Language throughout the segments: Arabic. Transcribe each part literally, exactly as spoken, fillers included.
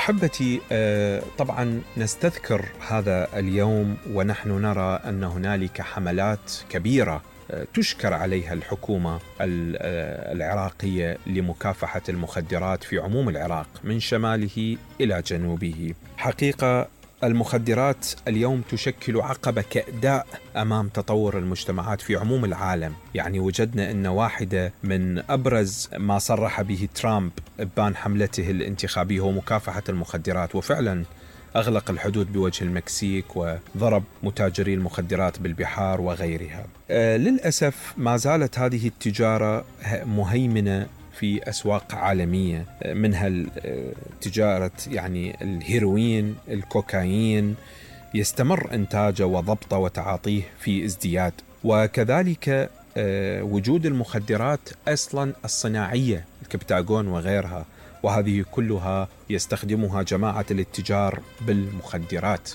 أحبتي، طبعا نستذكر هذا اليوم ونحن نرى أن هنالك حملات كبيرة تشكر عليها الحكومة العراقية لمكافحة المخدرات في عموم العراق من شماله إلى جنوبه. حقيقة المخدرات اليوم تشكل عقبة كأداء أمام تطور المجتمعات في عموم العالم. يعني وجدنا أن واحدة من أبرز ما صرح به ترامب بان حملته الانتخابية هو مكافحة المخدرات، وفعلا أغلق الحدود بوجه المكسيك وضرب متاجري المخدرات بالبحار وغيرها. آه للأسف ما زالت هذه التجارة مهيمنة في أسواق عالمية، منها تجارة يعني الهيروين، الكوكايين يستمر إنتاجه وضبطه وتعاطيه في ازدياد، وكذلك وجود المخدرات أصلا الصناعية الكبتاغون وغيرها، وهذه كلها يستخدمها جماعة الاتجار بالمخدرات.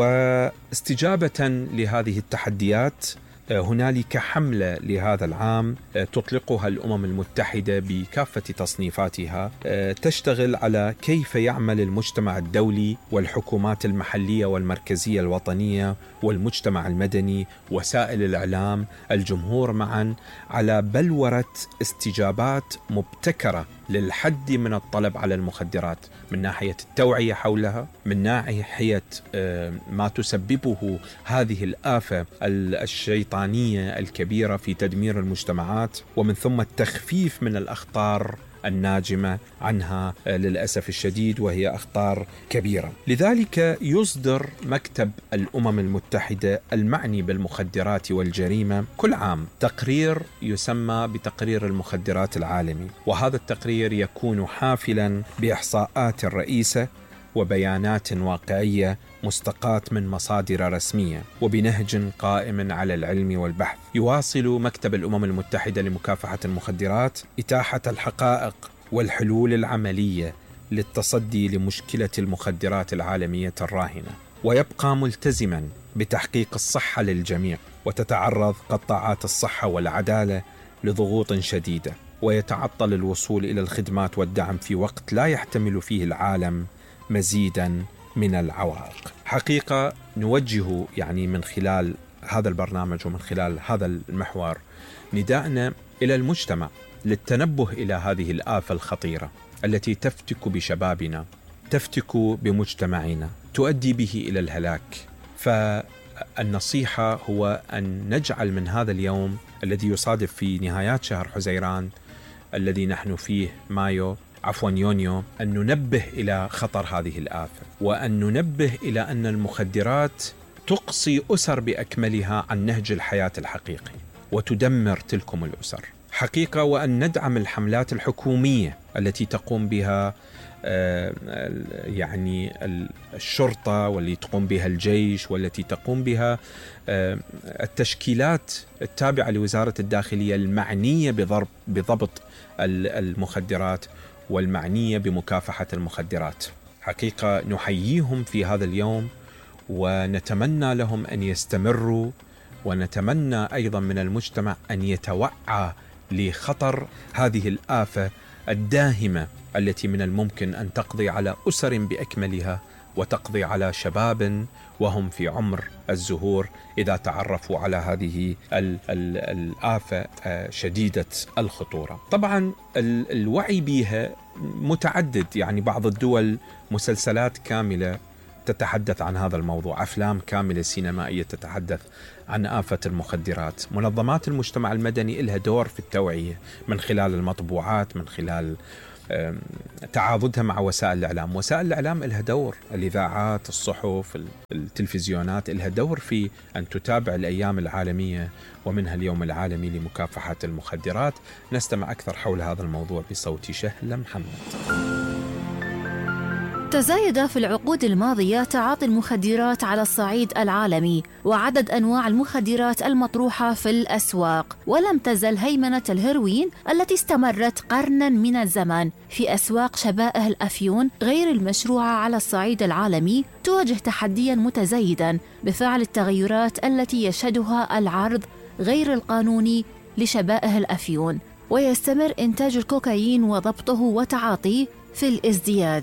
واستجابة لهذه التحديات هنالك حملة لهذا العام تطلقها الأمم المتحدة بكافة تصنيفاتها، تشتغل على كيف يعمل المجتمع الدولي والحكومات المحلية والمركزية الوطنية والمجتمع المدني، وسائل الإعلام، الجمهور معا، على بلورة استجابات مبتكرة للحد من الطلب على المخدرات، من ناحية التوعية حولها، من ناحية ما تسببه هذه الآفة الشيطانية الكبيرة في تدمير المجتمعات، ومن ثم التخفيف من الأخطار الناجمة عنها للأسف الشديد، وهي أخطار كبيرة. لذلك يصدر مكتب الأمم المتحدة المعني بالمخدرات والجريمة كل عام تقرير يسمى بتقرير المخدرات العالمي، وهذا التقرير يكون حافلا بإحصاءات رئيسة وبيانات واقعية مستقاة من مصادر رسمية، وبنهج قائم على العلم والبحث. يواصل مكتب الأمم المتحدة لمكافحة المخدرات إتاحة الحقائق والحلول العملية للتصدي لمشكلة المخدرات العالمية الراهنة، ويبقى ملتزما بتحقيق الصحة للجميع، وتتعرض قطاعات الصحة والعدالة لضغوط شديدة، ويتعطل الوصول إلى الخدمات والدعم في وقت لا يحتمل فيه العالم مزيدا من العوائق. حقيقة نوجه يعني من خلال هذا البرنامج ومن خلال هذا المحور نداءنا إلى المجتمع للتنبه إلى هذه الآفة الخطيرة التي تفتك بشبابنا، تفتك بمجتمعنا، تؤدي به إلى الهلاك. فالنصيحة هو أن نجعل من هذا اليوم الذي يصادف في نهايات شهر حزيران الذي نحن فيه مايو عفوا يونيو، أن ننبه إلى خطر هذه الآفة، وأن ننبه إلى أن المخدرات تقصي أسر بأكملها عن نهج الحياة الحقيقي وتدمر تلكم الأسر حقيقة. وأن ندعم الحملات الحكومية التي تقوم بها يعني الشرطة، والتي تقوم بها الجيش، والتي تقوم بها التشكيلات التابعة لوزارة الداخلية المعنية بضرب بضبط المخدرات والمعنية بمكافحة المخدرات. حقيقة نحييهم في هذا اليوم، ونتمنى لهم أن يستمروا، ونتمنى أيضا من المجتمع أن يتوعى لخطر هذه الآفة الداهمة التي من الممكن أن تقضي على أسر بأكملها، وتقضي على شباب وهم في عمر الزهور إذا تعرفوا على هذه ال ال الآفة شديدة الخطورة. طبعا ال الوعي بها متعدد، يعني بعض الدول مسلسلات كاملة تتحدث عن هذا الموضوع، أفلام كاملة سينمائية تتحدث عن آفة المخدرات. منظمات المجتمع المدني لها دور في التوعية من خلال المطبوعات، من خلال تعاضدها مع وسائل الإعلام. وسائل الإعلام لها دور، الإذاعات، الصحف، التلفزيونات لها دور في أن تتابع الأيام العالمية ومنها اليوم العالمي لمكافحة المخدرات. نستمع أكثر حول هذا الموضوع بصوت شهلة محمد. تزايد في العقود الماضية تعاطي المخدرات على الصعيد العالمي، وعدد أنواع المخدرات المطروحة في الأسواق، ولم تزل هيمنة الهيروين التي استمرت قرنا من الزمن في أسواق شبائه الأفيون غير المشروعة على الصعيد العالمي تواجه تحديا متزايدا بفعل التغيرات التي يشهدها العرض غير القانوني لشبائه الأفيون. ويستمر إنتاج الكوكايين وضبطه وتعاطيه في الازدياد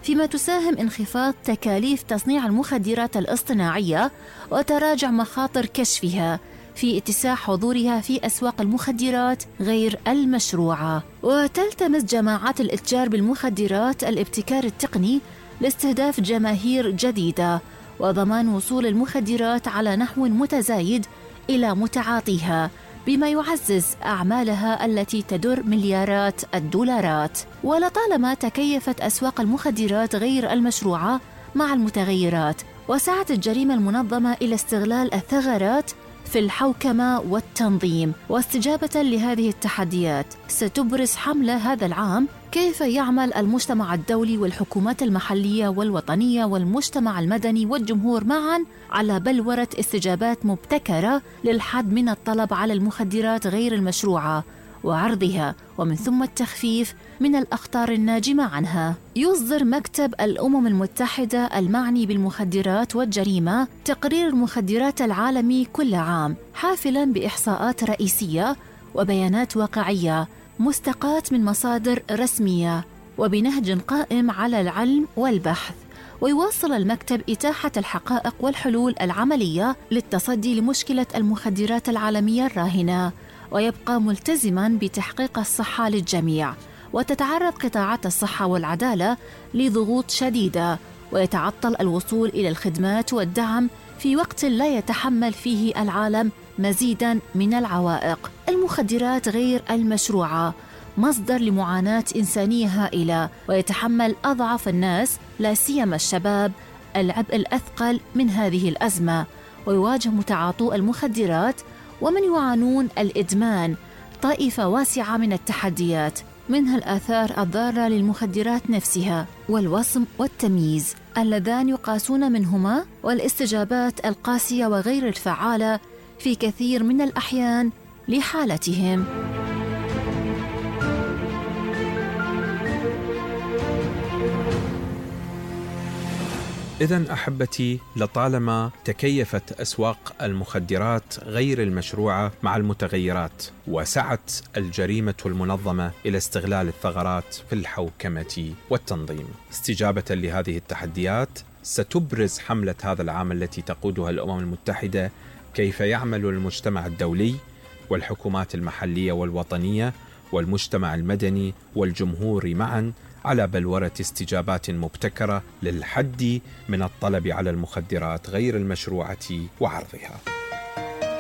فيما تساهم انخفاض تكاليف تصنيع المخدرات الاصطناعية وتراجع مخاطر كشفها في اتساع حضورها في أسواق المخدرات غير المشروعة. وتلتمس جماعات الإتجار بالمخدرات الابتكار التقني لاستهداف جماهير جديدة وضمان وصول المخدرات على نحو متزايد إلى متعاطيها، بما يعزز أعمالها التي تدر مليارات الدولارات. ولطالما تكيفت أسواق المخدرات غير المشروعة مع المتغيرات، وسعت الجريمة المنظمة إلى استغلال الثغرات في الحوكمة والتنظيم. واستجابة لهذه التحديات ستبرز حملة هذا العام كيف يعمل المجتمع الدولي والحكومات المحلية والوطنية والمجتمع المدني والجمهور معاً على بلورة استجابات مبتكرة للحد من الطلب على المخدرات غير المشروعة وعرضها، ومن ثم التخفيف من الأخطار الناجمة عنها. يصدر مكتب الأمم المتحدة المعني بالمخدرات والجريمة تقرير المخدرات العالمي كل عام، حافلاً بإحصاءات رئيسية وبيانات واقعية مستقاة من مصادر رسمية وبنهج قائم على العلم والبحث. ويواصل المكتب إتاحة الحقائق والحلول العملية للتصدي لمشكلة المخدرات العالمية الراهنة، ويبقى ملتزماً بتحقيق الصحة للجميع. وتتعرض قطاعات الصحة والعدالة لضغوط شديدة، ويتعطل الوصول إلى الخدمات والدعم في وقت لا يتحمل فيه العالم مزيداً من العوائق. المخدرات غير المشروعة مصدر لمعاناة إنسانية هائلة، ويتحمل أضعف الناس لا سيما الشباب العبء الأثقل من هذه الأزمة. ويواجه متعاطو المخدرات ومن يعانون الإدمان طائفة واسعة من التحديات، منها الآثار الضارة للمخدرات نفسها والوصم والتمييز اللذان يقاسون منهما، والاستجابات القاسية وغير الفعالة في كثير من الأحيان لحالتهم. إذن أحبتي، لطالما تكيفت أسواق المخدرات غير المشروعة مع المتغيرات، وسعت الجريمة المنظمة إلى استغلال الثغرات في الحوكمة والتنظيم. استجابة لهذه التحديات ستبرز حملة هذا العام التي تقودها الأمم المتحدة كيف يعمل المجتمع الدولي والحكومات المحلية والوطنية والمجتمع المدني والجمهور معاً على بلورة استجابات مبتكرة للحد من الطلب على المخدرات غير المشروعة وعرضها.